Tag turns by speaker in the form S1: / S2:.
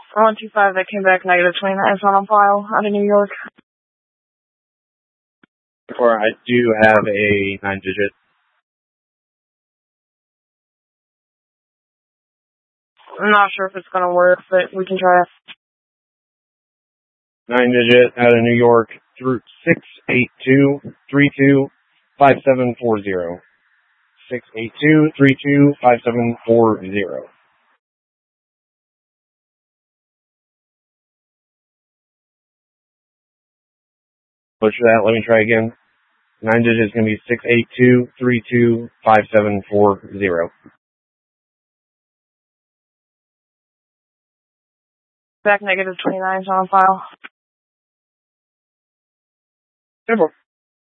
S1: 125, that came back negative 29, is not on file out of New York.
S2: Or I do have a 9-digit.
S1: I'm not sure if it's going to work, but we can try.
S2: 9-digit out of New York through 682-32-5740. 682-32-5740. Butcher that, let me try again. 9-digit is going to be 682-32-5740.
S1: Back negative 29 is not on file.
S2: Simple.